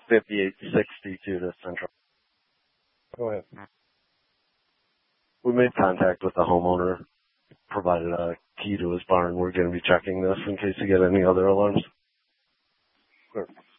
5862 to Central. Go ahead. We made contact with the homeowner, provided a key to his barn. We're going to be checking this in case you get any other alarms. Sure.